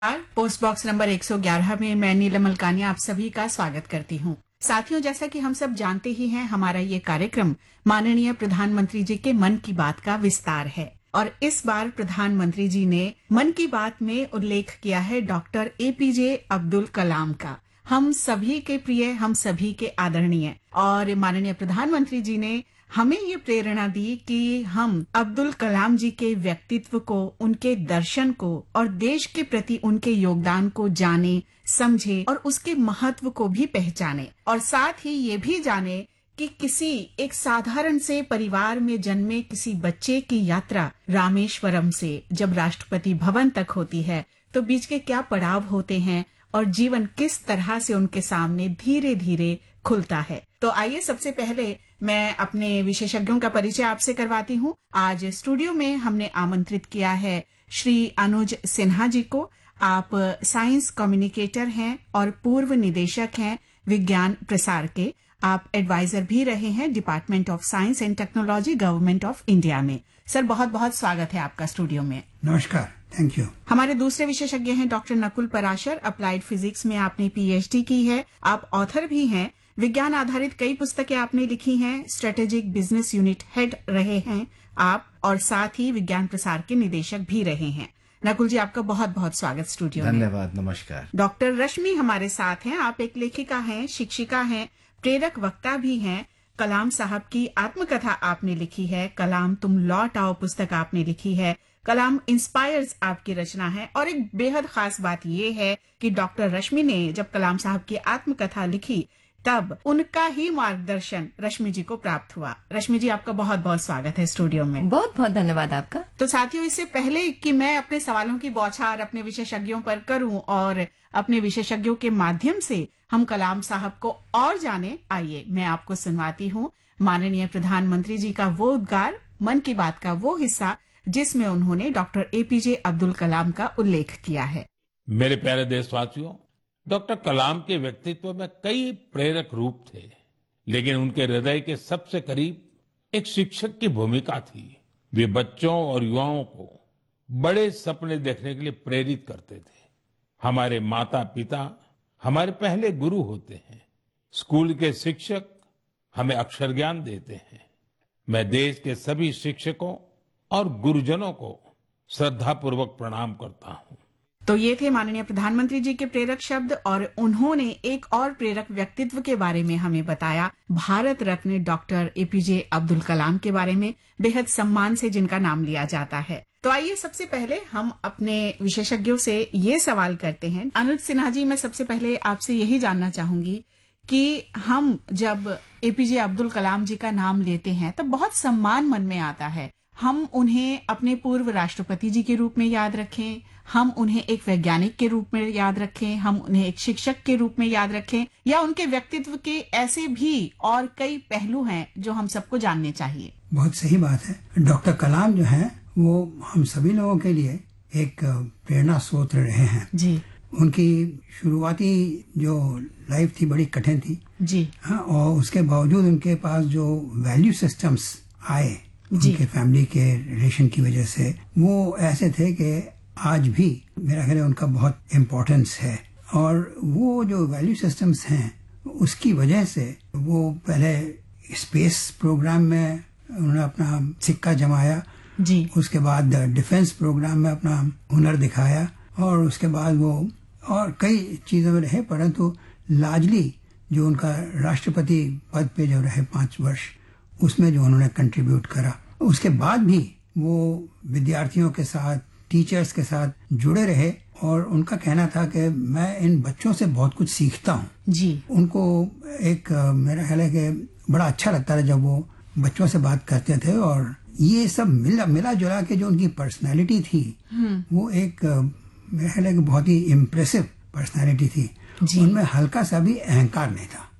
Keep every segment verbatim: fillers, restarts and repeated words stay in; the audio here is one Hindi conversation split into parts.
पोस्ट बॉक्स नंबर एक सौ ग्यारह में मैं नीलम मलकानी आप सभी का स्वागत करती हूँ। साथियों, जैसा कि हम सब जानते ही हैं, हमारा ये कार्यक्रम माननीय प्रधानमंत्री जी के मन की बात का विस्तार है और इस बार प्रधानमंत्री जी ने मन की बात में उल्लेख किया है डॉक्टर एपीजे अब्दुल कलाम का। हम सभी के प्रिय, हम सभी के आदरणीय, और माननीय प्रधानमंत्री जी ने हमें ये प्रेरणा दी कि हम अब्दुल कलाम जी के व्यक्तित्व को, उनके दर्शन को और देश के प्रति उनके योगदान को जाने, समझे और उसके महत्व को भी पहचाने, और साथ ही ये भी जाने कि किसी एक साधारण से परिवार में जन्मे किसी बच्चे की यात्रा रामेश्वरम से जब राष्ट्रपति भवन तक होती है तो बीच के क्या पड़ाव होते हैं और जीवन किस तरह से उनके सामने धीरे धीरे खुलता है। तो आइए सबसे पहले मैं अपने विशेषज्ञों का परिचय आपसे करवाती हूँ। आज स्टूडियो में हमने आमंत्रित किया है श्री अनुज सिन्हा जी को। आप साइंस कम्युनिकेटर हैं और पूर्व निदेशक हैं विज्ञान प्रसार के। आप एडवाइजर भी रहे हैं department of science and technology, government of India में। सर, बहुत बहुत स्वागत है आपका स्टूडियो में। नमस्कार, थैंक यू। हमारे दूसरे विशेषज्ञ हैं doctor Nakul Parashar. Applied physics में आपने पीएचडी की है, आप ऑथर भी हैं, विज्ञान आधारित कई पुस्तकें आपने लिखी हैं, स्ट्रेटेजिक बिजनेस यूनिट हेड रहे हैं आप, और साथ ही विज्ञान प्रसार के निदेशक भी रहे हैं। नकुल जी, आपका बहुत बहुत स्वागत स्टूडियो में। धन्यवाद, नमस्कार। डॉक्टर रश्मि हमारे साथ हैं। आप एक लेखिका हैं, शिक्षिका हैं, प्रेरक वक्ता भी हैं। कलाम साहब की आत्मकथा आपने लिखी है, कलाम तुम लौट आओ पुस्तक आपने लिखी है, कलाम इंस्पायर्स आपकी रचना है। और एक बेहद खास बात ये है कि डॉक्टर रश्मि ने जब कलाम साहब की आत्मकथा लिखी तब उनका ही मार्गदर्शन रश्मि जी को प्राप्त हुआ। रश्मि जी, आपका बहुत बहुत स्वागत है स्टूडियो में। बहुत बहुत धन्यवाद आपका। तो साथियों, इससे पहले कि मैं अपने सवालों की बौछार अपने विशेषज्ञों पर करूं और अपने विशेषज्ञों के माध्यम से हम कलाम साहब को और जाने, आइए मैं आपको सुनवाती हूँ माननीय प्रधानमंत्री जी का वो उद्गार, मन की बात का वो हिस्सा जिसमें उन्होंने डॉक्टर एपीजे अब्दुल कलाम का उल्लेख किया है। मेरे प्यारे देशवासियों, डॉक्टर कलाम के व्यक्तित्व में कई प्रेरक रूप थे, लेकिन उनके हृदय के सबसे करीब एक शिक्षक की भूमिका थी। वे बच्चों और युवाओं को बड़े सपने देखने के लिए प्रेरित करते थे। हमारे माता पिता हमारे पहले गुरु होते हैं। स्कूल के शिक्षक हमें अक्षर ज्ञान देते हैं। मैं देश के सभी शिक्षकों और गुरुजनों को श्रद्धापूर्वक प्रणाम करता हूँ। तो ये थे माननीय प्रधानमंत्री जी के प्रेरक शब्द, और उन्होंने एक और प्रेरक व्यक्तित्व के बारे में हमें बताया, भारत रत्न डॉक्टर एपीजे अब्दुल कलाम के बारे में, बेहद सम्मान से जिनका नाम लिया जाता है। तो आइए सबसे पहले हम अपने विशेषज्ञों से ये सवाल करते हैं। अनुज सिन्हा जी, मैं सबसे पहले आपसे यही जानना चाहूंगी कि हम जब एपीजे अब्दुल कलाम जी का नाम लेते हैं तब बहुत सम्मान मन में आता है। हम उन्हें अपने पूर्व राष्ट्रपति जी के रूप में याद रखें, हम उन्हें एक वैज्ञानिक के रूप में याद रखें, हम उन्हें एक शिक्षक के रूप में याद रखें, या उनके व्यक्तित्व के ऐसे भी और कई पहलू हैं जो हम सबको जानने चाहिए। बहुत सही बात है। डॉक्टर कलाम जो है वो हम सभी लोगों के लिए एक प्रेरणा स्रोत रहे हैं जी। उनकी शुरुआती जो लाइफ थी बड़ी कठिन थी जी। हाँ, और उसके बावजूद उनके पास जो वैल्यू सिस्टम्स आए उनके फैमिली के रिलेशन की वजह से, वो ऐसे थे कि आज भी मेरा ख्याल है उनका बहुत इम्पोर्टेंस है। और वो जो वैल्यू सिस्टम्स हैं उसकी वजह से वो पहले स्पेस प्रोग्राम में उन्होंने अपना सिक्का जमाया जी। उसके बाद डिफेंस प्रोग्राम में अपना हुनर दिखाया, और उसके बाद वो और कई चीजों में रहे, परंतु लार्जली जो उनका राष्ट्रपति पद पे जो रहे पांच वर्ष, उसमें जो उन्होंने कंट्रीब्यूट करा, उसके बाद भी वो विद्यार्थियों के साथ, टीचर्स के साथ जुड़े रहे। और उनका कहना था कि मैं इन बच्चों से बहुत कुछ सीखता हूँ जी। उनको एक मेरा ख्याल है कि बड़ा अच्छा लगता था जब वो बच्चों से बात करते थे, और ये सब मिला मिला जुला के जो उनकी पर्सनैलिटी थी वो एक मेरा ख्याल है कि बहुत ही इम्प्रेसिव पर्सनैलिटी थी। उनमें हल्का सा भी अहंकार नहीं था।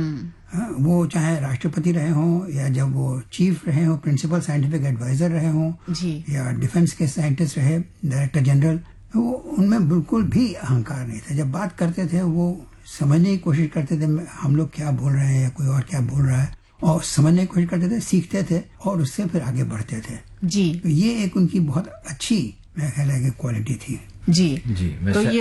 वो चाहे राष्ट्रपति रहे हों, या जब वो चीफ रहे हों, प्रिंसिपल साइंटिफिक एडवाइजर रहे हों, या डिफेंस के साइंटिस्ट रहे, डायरेक्टर जनरल, वो उनमें बिल्कुल भी अहंकार नहीं था। जब बात करते थे वो समझने की कोशिश करते थे हम लोग क्या बोल रहे हैं या कोई और क्या बोल रहा है, और समझने की कोशिश करते थे, सीखते थे और उससे फिर आगे बढ़ते थे जी। तो ये एक उनकी बहुत अच्छी मेरा ख्याल है कि क्वालिटी थी जी जी। तो ये